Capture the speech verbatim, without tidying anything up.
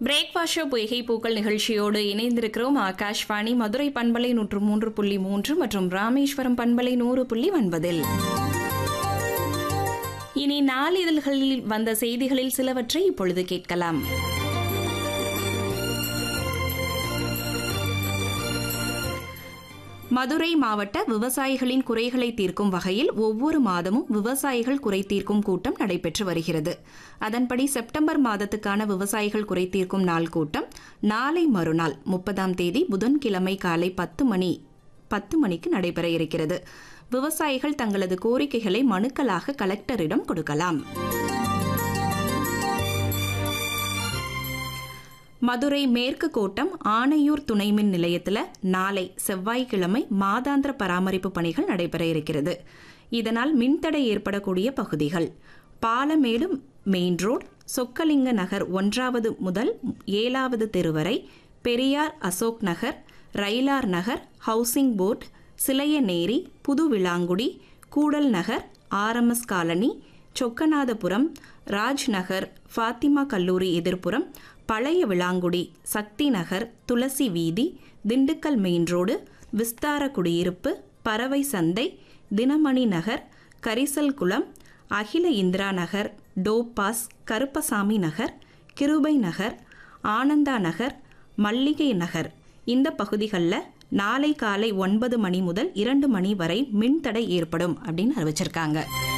Breakfast show பொய்கை பூக்கள் நிகழ்ச்சியோடு இணைந்திருக்கிறோம். ஆகாஷ்வாணி மதுரை பண்பலை நூற்று மூன்று புள்ளி மூன்று மற்றும் ராமேஸ்வரம் பண்பலை நூறு புள்ளி ஒன்பதில். இனி நாளிதழ்களில் வந்த செய்திகளில் சிலவற்றை இப்பொழுது கேட்கலாம். மதுரை மாவட்ட விவசாயிகளின் குறைகளை தீர்க்கும் வகையில் ஒவ்வொரு மாதமும் விவசாயிகள் குறை தீர்க்கும் கூட்டம் நடைபெற்று வருகிறது. அதன்படி செப்டம்பர் மாதத்துக்கான விவசாயிகள் குறை தீர்க்கும் நாள் கூட்டம் நாளை மறுநாள் முப்பதாம் தேதி புதன்கிழமை காலை பத்து மணி பத்து மணிக்கு நடைபெற இருக்கிறது. விவசாயிகள் தங்களது கோரிக்கைகளை மனுக்களாக கலெக்டரிடம் கொடுக்கலாம். மதுரை மேற்கு கோட்டம் ஆனையூர் துணைமின் நிலையத்தில் நாளை செவ்வாய்க்கிழமை மாதாந்திர பராமரிப்பு பணிகள் நடைபெற இருக்கிறது. இதனால் மின்தடை ஏற்படக்கூடிய பகுதிகள் பாலமேடு மெயின் ரோட், சொக்கலிங்க நகர் ஒன்றாவது முதல் ஏழாவது தெரு வரை, பெரியார் அசோக் நகர், ரயிலார் நகர், ஹவுசிங் போர்ட், சிலையநேரி, புது விளாங்குடி, கூடல் நகர், ஆர்எம்எஸ் காலனி, சொக்கநாதபுரம், ராஜ் நகர், ஃபாத்திமா கல்லூரி எதிர்ப்புறம், பழைய விளாங்குடி, சக்தி நகர், துளசி வீதி, திண்டுக்கல் மெயின் ரோடு, விஸ்தார குடியிருப்பு, பறவை சந்தை, தினமணி நகர், கரிசல் குளம், அகில இந்திரா நகர், டோபாஸ், கருப்பசாமி நகர், கிருபை நகர், ஆனந்தா நகர், மல்லிகை நகர் இந்த பகுதிகளில் நாளை காலை ஒன்பது மணி முதல் இரண்டு மணி வரை மின்தடை ஏற்படும் அப்படின்னு அறிவிச்சிருக்காங்க.